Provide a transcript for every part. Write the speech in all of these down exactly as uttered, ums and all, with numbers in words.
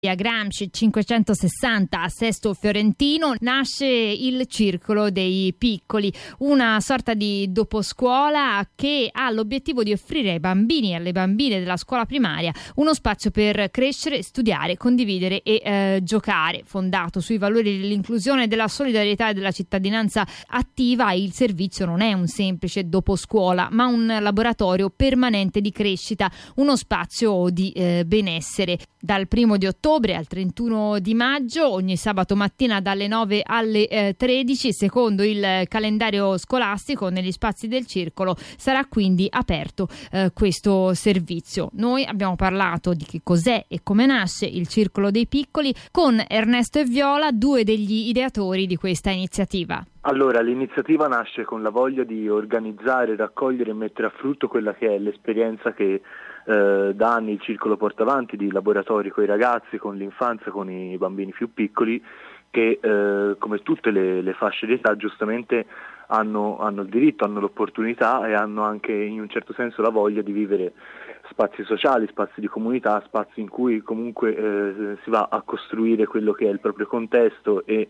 A Gramsci cinquecentosessanta a Sesto Fiorentino nasce il Circolo dei Piccoli, una sorta di doposcuola che ha l'obiettivo di offrire ai bambini e alle bambine della scuola primaria uno spazio per crescere, studiare, condividere e eh, giocare. Fondato sui valori dell'inclusione, della solidarietà e della cittadinanza attiva, il servizio non è un semplice doposcuola, ma un laboratorio permanente di crescita, uno spazio di eh, benessere. Dal primo di ottobre al trentuno di maggio, ogni sabato mattina dalle nove alle eh, tredici, secondo il calendario scolastico, negli spazi del circolo sarà quindi aperto eh, questo servizio. Noi abbiamo parlato di che cos'è e come nasce il Circolo dei Piccoli con Ernesto e Viola, due degli ideatori di questa iniziativa. Allora, l'iniziativa nasce con la voglia di organizzare, raccogliere e mettere a frutto quella che è l'esperienza che eh, da anni il circolo porta avanti, di laboratori con i ragazzi, con l'infanzia, con i bambini più piccoli, che eh, come tutte le, le fasce di età giustamente hanno, hanno il diritto, hanno l'opportunità e hanno anche in un certo senso la voglia di vivere spazi sociali, spazi di comunità, spazi in cui comunque eh, si va a costruire quello che è il proprio contesto e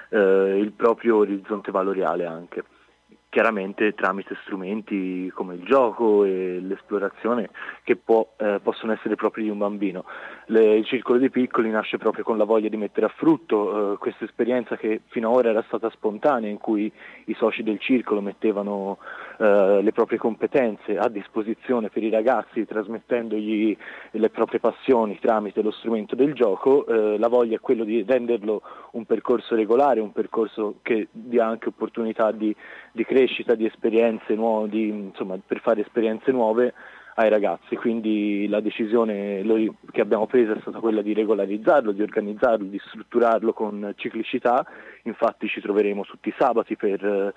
eh, il proprio orizzonte valoriale anche. Chiaramente tramite strumenti come il gioco e l'esplorazione che può, eh, possono essere propri di un bambino. Le, il Circolo dei Piccoli nasce proprio con la voglia di mettere a frutto eh, questa esperienza che fino ad ora era stata spontanea, in cui i soci del circolo mettevano eh, le proprie competenze a disposizione per i ragazzi, trasmettendogli le proprie passioni tramite lo strumento del gioco. Eh, la voglia è quello di renderlo un percorso regolare, un percorso che dia anche opportunità di, di crescita, di esperienze nuove, di, insomma, per fare esperienze nuove ai ragazzi. Quindi la decisione che abbiamo preso è stata quella di regolarizzarlo, di organizzarlo, di strutturarlo con ciclicità. Infatti ci troveremo tutti i sabati per,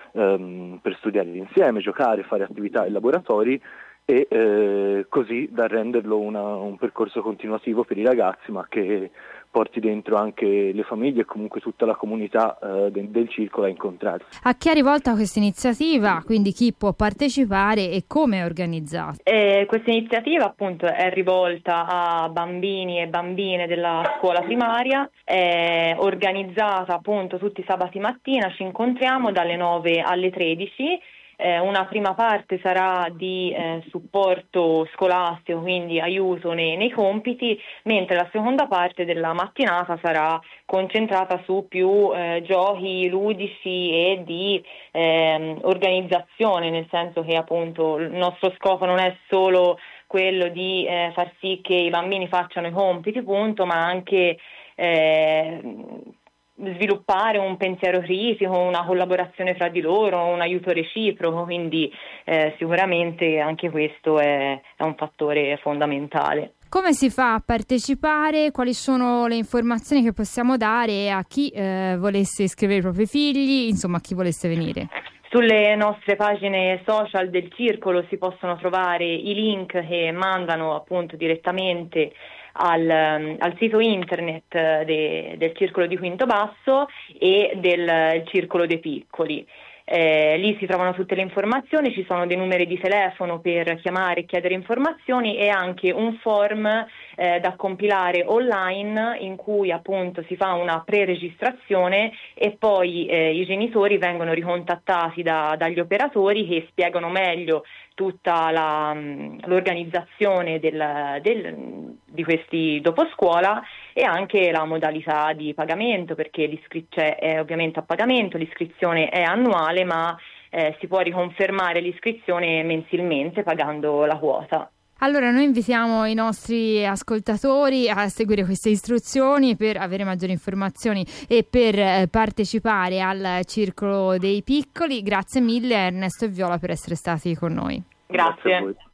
ehm, per studiare insieme, giocare, fare attività e laboratori, e eh, così da renderlo una, un percorso continuativo per i ragazzi, ma che porti dentro anche le famiglie e comunque tutta la comunità eh, del, del circolo a incontrarsi. A chi è rivolta questa iniziativa? Quindi chi può partecipare e come è organizzata? Eh, questa iniziativa appunto è rivolta a bambini e bambine della scuola primaria, è organizzata appunto tutti i sabati mattina, ci incontriamo dalle nove alle tredici. Eh, una prima parte sarà di eh, supporto scolastico, quindi aiuto nei, nei compiti, mentre la seconda parte della mattinata sarà concentrata su più eh, giochi ludici e di eh, organizzazione, nel senso che appunto il nostro scopo non è solo quello di eh, far sì che i bambini facciano i compiti, punto, ma anche eh, sviluppare un pensiero critico, una collaborazione fra di loro, un aiuto reciproco, quindi eh, sicuramente anche questo è, è un fattore fondamentale. Come si fa a partecipare? Quali sono le informazioni che possiamo dare a chi eh, volesse iscrivere i propri figli, insomma a chi volesse venire? Sulle nostre pagine social del circolo si possono trovare i link che mandano appunto direttamente al, al sito internet de, del Circolo di Quinto Basso e del Circolo dei Piccoli. Eh, lì si trovano tutte le informazioni, ci sono dei numeri di telefono per chiamare e chiedere informazioni e anche un form eh, da compilare online in cui appunto si fa una pre-registrazione e poi eh, i genitori vengono ricontattati da, dagli operatori che spiegano meglio tutta la, l'organizzazione del, del, di questi doposcuola e anche la modalità di pagamento, perché l'iscrizione è ovviamente a pagamento, l'iscrizione è annuale, ma eh, si può riconfermare l'iscrizione mensilmente pagando la quota. Allora noi invitiamo i nostri ascoltatori a seguire queste istruzioni per avere maggiori informazioni e per eh, partecipare al Circolo dei Piccoli. Grazie mille Ernesto e Viola per essere stati con noi. Grazie. Grazie a voi.